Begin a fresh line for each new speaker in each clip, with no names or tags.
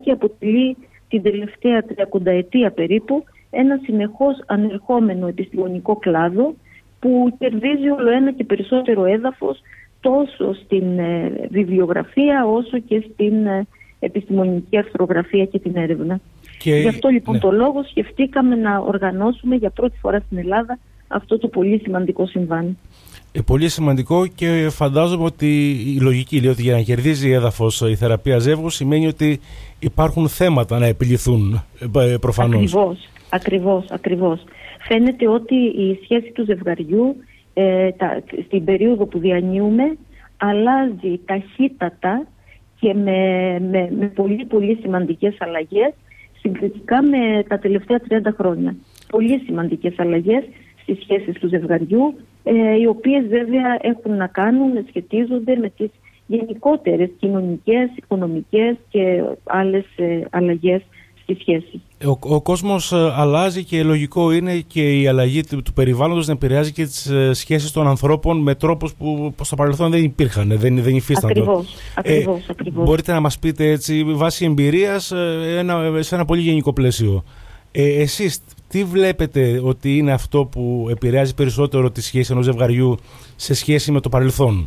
και αποτελεί την τελευταία 30 ετία περίπου ένα συνεχώς ανερχόμενο επιστημονικό κλάδο που κερδίζει όλο ένα και περισσότερο έδαφος τόσο στην βιβλιογραφία όσο και στην επιστημονική αρθρογραφία και την έρευνα. Γι' αυτό λοιπόν το λόγο σκεφτήκαμε να οργανώσουμε για πρώτη φορά στην Ελλάδα αυτό το πολύ σημαντικό συμβάν.
Πολύ σημαντικό, και φαντάζομαι ότι η λογική λέει ότι για να κερδίζει έδαφος η θεραπεία ζεύγους σημαίνει ότι υπάρχουν θέματα να επιληθούν προφανώς.
Ακριβώς. Φαίνεται ότι η σχέση του ζευγαριού στην περίοδο που διανύουμε αλλάζει ταχύτατα και με πολύ πολύ σημαντικές αλλαγές συγκριτικά με τα τελευταία 30 χρόνια. Πολύ σημαντικές αλλαγές στις σχέσεις του ζευγαριού, οι οποίες βέβαια έχουν να κάνουν, σχετίζονται με τις γενικότερες κοινωνικές, οικονομικές και άλλες αλλαγές στη σχέση.
Ο κόσμος αλλάζει και λογικό είναι και η αλλαγή του περιβάλλοντος να επηρεάζει και τις σχέσεις των ανθρώπων με τρόπους που στο παρελθόν δεν υπήρχαν, δεν υφίστανται.
Ακριβώς.
Μπορείτε να μας πείτε έτσι, βάσει εμπειρίας, σε ένα πολύ γενικό πλαίσιο, εσείς τι βλέπετε ότι είναι αυτό που επηρεάζει περισσότερο τη σχέση ενός ζευγαριού σε σχέση με το παρελθόν?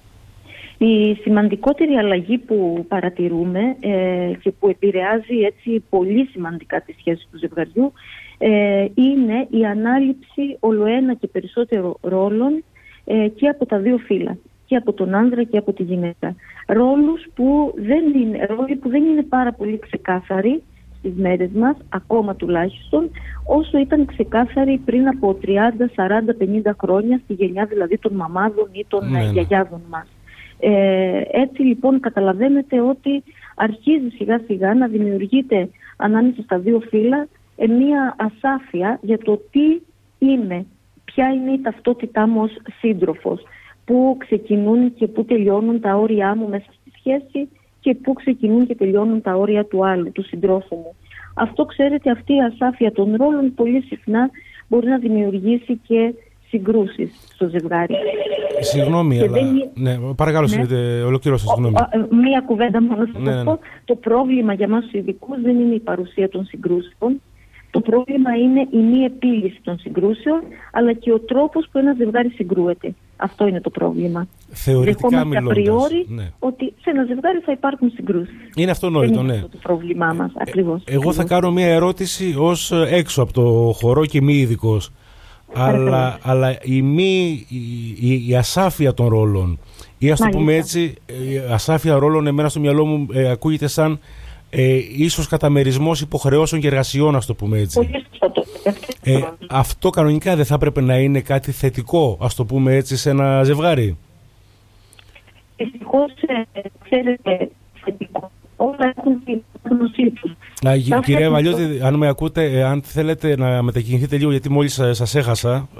Η σημαντικότερη αλλαγή που παρατηρούμε και που επηρεάζει έτσι πολύ σημαντικά τη σχέση του ζευγαριού είναι η ανάληψη ολοένα και περισσότερο ρόλων και από τα δύο φύλλα, και από τον άνδρα και από τη γυναίκα. Ρόλοι που δεν είναι πάρα πολύ ξεκάθαροι στις μέρες μας, ακόμα τουλάχιστον, όσο ήταν ξεκάθαροι πριν από 30, 40, 50 χρόνια, στη γενιά δηλαδή των μαμάδων ή των γιαγιάδων μας. Έτσι λοιπόν καταλαβαίνετε ότι αρχίζει σιγά σιγά να δημιουργείται ανάμεσα στα δύο φύλλα μία ασάφεια για το τι είμαι, ποια είναι η ταυτότητά μου ως σύντροφος, πού ξεκινούν και πού τελειώνουν τα όρια μου μέσα στη σχέση και πού ξεκινούν και τελειώνουν τα όρια του άλλου, του συντρόφου μου. Αυτό, ξέρετε, αυτή η ασάφεια των ρόλων πολύ συχνά μπορεί να δημιουργήσει και συγκρούσεις στο ζευγάρι.
Συγγνώμη, αλλά... παρακαλώ, ολοκληρώστε, συγγνώμη.
Μία κουβέντα μόνο θα σας πω. Το πρόβλημα για μας τους ειδικούς δεν είναι η παρουσία των συγκρούσεων. Το πρόβλημα είναι η μη επίλυση των συγκρούσεων, αλλά και ο τρόπος που ένα ζευγάρι συγκρούεται. Αυτό είναι το πρόβλημα.
Θεωρητικά μιλώντας.
Απριόρι ότι σε ένα ζευγάρι θα υπάρχουν συγκρούσεις.
Είναι αυτονόητο,
είναι αυτό το πρόβλημά μας, ακριβώς.
Εγώ θα κάνω μία ερώτηση ως έξω από το χορό και μη ειδικός. Αλλά η ασάφεια των ρόλων, ή ας το πούμε έτσι, η ασάφεια ρόλων, εμένα στο μυαλό μου ακούγεται σαν ίσως καταμερισμός υποχρεώσεων και εργασιών, ας το πούμε έτσι. Αυτό κανονικά δεν θα έπρεπε να είναι κάτι θετικό, ας το πούμε έτσι, σε ένα ζευγάρι?
Δυστυχώς, ξέρετε, θετικό. Όλα έχουν την γνωσή τους.
Κυρία Βαλιώτη, αν με ακούτε, αν θέλετε να μετακινηθείτε λίγο, γιατί μόλις σας έχασα.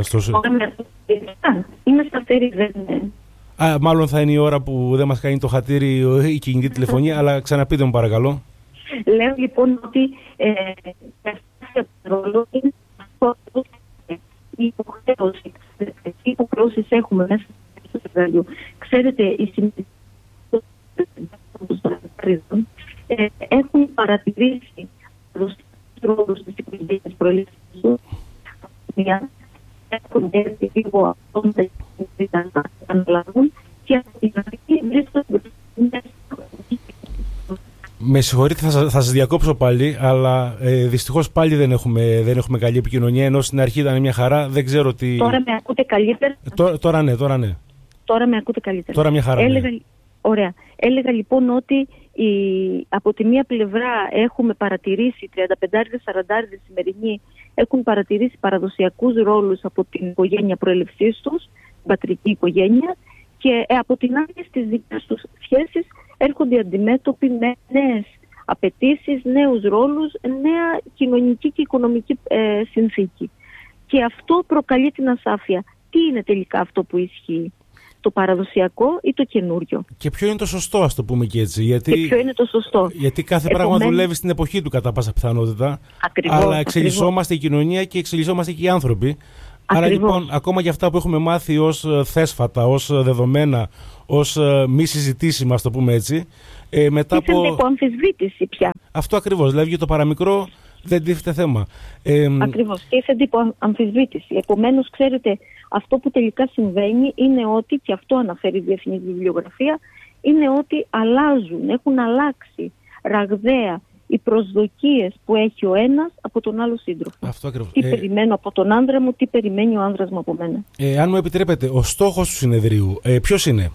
Είμαι σταθερή, δεν είναι.
Μάλλον θα είναι η ώρα που δεν μας κάνει το χατήρι η κινητή τηλεφωνία, αλλά ξαναπείτε μου παρακαλώ.
Λέω λοιπόν ότι η ρόλο είναι η υποχρέωση. Τι υποχρεώσεις έχουμε μέσα στο ζευγάριο. Ξέρετε, οι συμμετοχές έχουν παρατηρήσει τους ρόλους της οικογένειας προελεύσεως τους. Έχουν έρθει λίγο από τα αναλάβουν και από την αρχή βρίσκονται.
Με συγχωρείτε, θα σας διακόψω πάλι, αλλά δυστυχώς πάλι δεν έχουμε καλή επικοινωνία, ενώ στην αρχή ήταν μια χαρά. Δεν ξέρω τι...
Τώρα με ακούτε καλύτερα?
Τώρα ναι.
Τώρα με ακούτε καλύτερα.
Τώρα μια χαρά.
Ωραία. Έλεγα λοιπόν ότι από τη μία πλευρά έχουμε παρατηρήσει 35-40 σημερινοί έχουν παρατηρήσει παραδοσιακούς ρόλους από την οικογένεια προελευσής τους, την πατρική οικογένεια, και από την άλλη στις δικές τους σχέσεις έρχονται αντιμέτωποι με νέες απαιτήσεις, νέους ρόλους, νέα κοινωνική και οικονομική συνθήκη. Και αυτό προκαλεί την ασάφεια. Τι είναι τελικά αυτό που ισχύει? Το παραδοσιακό ή το καινούριο? Και
ποιο είναι το σωστό, ας το πούμε και έτσι?
Ποιο είναι το σωστό?
Γιατί κάθε πράγμα δουλεύει στην εποχή του κατά πάσα πιθανότητα.
Ακριβώς,
αλλά εξελισσόμαστε η κοινωνία και εξελισσόμαστε και οι άνθρωποι. Άρα λοιπόν, ακόμα και αυτά που έχουμε μάθει ως θέσφατα, ως δεδομένα, ως μη συζητήσιμα, ας το πούμε έτσι, μετά από...
Τίθενται υπό αμφισβήτηση πια.
Αυτό ακριβώς, δηλαδή για το παραμικρό δεν τίθεται θέμα.
Ακριβώς, τίθενται υπό αμφισβήτηση. Επομένως, ξέρετε, αυτό που τελικά συμβαίνει είναι ότι, και αυτό αναφέρει η διεθνή βιβλιογραφία, είναι ότι έχουν αλλάξει ραγδαία οι προσδοκίες που έχει ο ένας από τον άλλο σύντροφο.
Αυτό ακριβώς.
Τι περιμένω από τον άντρα μου, τι περιμένει ο άντρας μου από μένα.
Αν μου επιτρέπετε, ο στόχος του συνεδρίου ποιος είναι?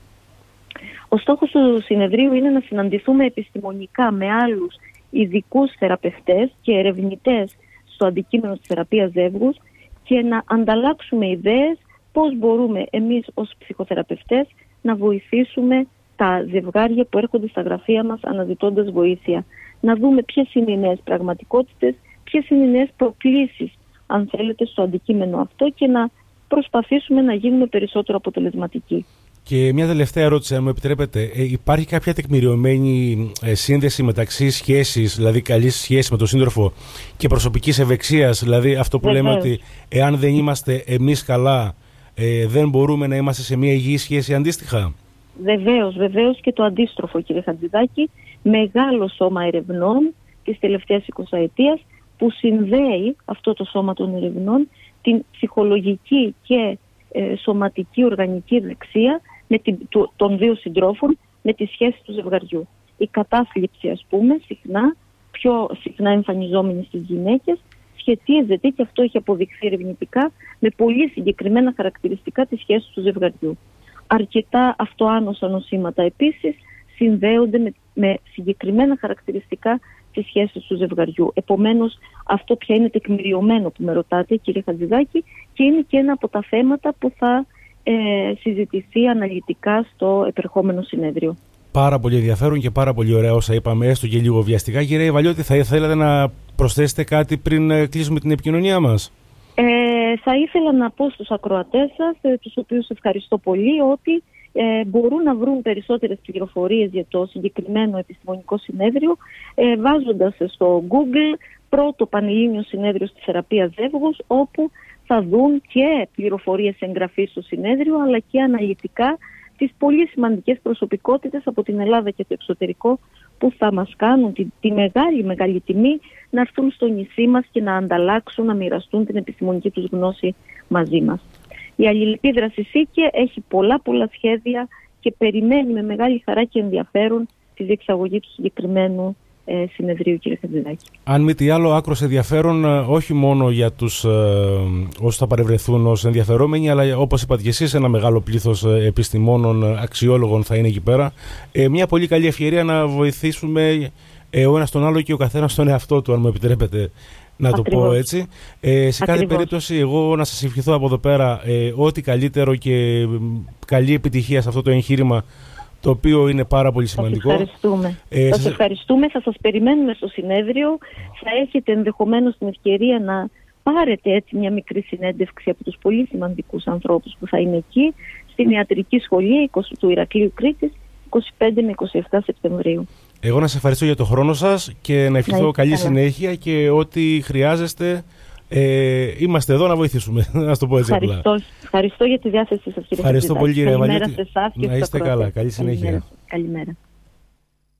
Ο στόχος του συνεδρίου είναι να συναντηθούμε επιστημονικά με άλλους ειδικούς θεραπευτές και ερευνητές στο αντικείμενο της θεραπείας ζεύγους και να ανταλλάξουμε ιδέες πώς μπορούμε εμείς ως ψυχοθεραπευτές να βοηθήσουμε τα ζευγάρια που έρχονται στα γραφεία μας αναζητώντας βοήθεια. Να δούμε ποιες είναι οι νέες πραγματικότητες, ποιες είναι οι νέες προκλήσεις, αν θέλετε, στο αντικείμενο αυτό και να προσπαθήσουμε να γίνουμε περισσότερο αποτελεσματικοί. Και
μια τελευταία ερώτηση, αν μου επιτρέπετε. Υπάρχει κάποια τεκμηριωμένη σύνδεση μεταξύ σχέσης, δηλαδή καλής σχέσης με τον σύντροφο, και προσωπικής ευεξίας? Δηλαδή αυτό που λέμε ότι εάν δεν είμαστε εμείς καλά, δεν μπορούμε να είμαστε σε μια υγιή σχέση αντίστοιχα.
Βεβαίως και το αντίστροφο, κύριε Χατζηδάκη. Μεγάλο σώμα ερευνών της τελευταίας 20 ετίας που συνδέει αυτό το σώμα των ερευνών την ψυχολογική και σωματική οργανική ευεξία των δύο συντρόφων με τη σχέση του ζευγαριού. Η κατάθλιψη, ας πούμε, πιο συχνά εμφανιζόμενη στις γυναίκες, σχετίζεται, και αυτό έχει αποδειχθεί ερευνητικά, με πολύ συγκεκριμένα χαρακτηριστικά της σχέσης του ζευγαριού. Αρκετά αυτοάνωσα νοσήματα επίσης συνδέονται με συγκεκριμένα χαρακτηριστικά της σχέσης του ζευγαριού. Επομένως, αυτό πια είναι τεκμηριωμένο που με ρωτάτε, κύριε Χατζηδάκη, και είναι και ένα από τα θέματα που θα συζητηθεί αναλυτικά στο επερχόμενο συνέδριο.
Πάρα πολύ ενδιαφέρον και πάρα πολύ ωραία όσα είπαμε, έστω και λίγο βιαστικά. Κύριε Βαλιώτη, θα ήθελατε να προσθέσετε κάτι πριν κλείσουμε την επικοινωνία μας?
Θα ήθελα να πω στους ακροατές σας, τους οποίους ευχαριστώ πολύ, ότι μπορούν να βρουν περισσότερες πληροφορίες για το συγκεκριμένο επιστημονικό συνέδριο βάζοντας στο Google πρώτο Πανελλήνιο Συνέδριο στη Θεραπεία Ζεύγους, όπου θα δουν και πληροφορίες εγγραφής στο συνέδριο, αλλά και αναλυτικά τις πολύ σημαντικές προσωπικότητες από την Ελλάδα και το εξωτερικό που θα μας κάνουν τη μεγάλη τιμή να έρθουν στο νησί μας και να ανταλλάξουν, να μοιραστούν την επιστημονική τους γνώση μαζί μας. Η Αλληλεπίδραση ΣΥΚΕ έχει πολλά σχέδια και περιμένει με μεγάλη χαρά και ενδιαφέρον τη διεξαγωγή του συγκεκριμένου συνεδρίου, κύριε Χατζηδάκη.
Αν μη τι άλλο, άκρος ενδιαφέρον όχι μόνο για τους όσους θα παρευρεθούν ως ενδιαφερόμενοι, αλλά όπως είπατε και εσείς, ένα μεγάλο πλήθος επιστημόνων, αξιόλογων θα είναι εκεί πέρα. Μια πολύ καλή ευκαιρία να βοηθήσουμε ο ένας τον άλλο και ο καθένας τον εαυτό του, αν μου επιτρέπετε να το πω έτσι. Σε κάθε περίπτωση, εγώ να σας ευχηθώ από εδώ πέρα ό,τι καλύτερο και καλή επιτυχία σε αυτό το εγχείρημα, το οποίο είναι πάρα πολύ σημαντικό.
Σας ευχαριστούμε. Σας ευχαριστούμε. Θα σας περιμένουμε στο συνέδριο. Θα έχετε ενδεχομένως την ευκαιρία να πάρετε έτσι μια μικρή συνέντευξη από τους πολύ σημαντικούς ανθρώπους που θα είναι εκεί, στην Ιατρική Σχολή του Ηρακλείου Κρήτης, 25 με 27 Σεπτεμβρίου.
Εγώ να σας ευχαριστώ για το χρόνο σας και να ευχηθώ καλή συνέχεια, και ό,τι χρειάζεστε είμαστε εδώ να βοηθήσουμε. Να το πω έτσι απλά.
Ευχαριστώ για τη διάθεσή σας, κύριε Χατζηδάκη.
Ευχαριστώ πολύ, κύριε Βαλιώτη.
Καλημέρα σε εσάς και
να είστε καλά. Καλή συνέχεια.
Καλημέρα.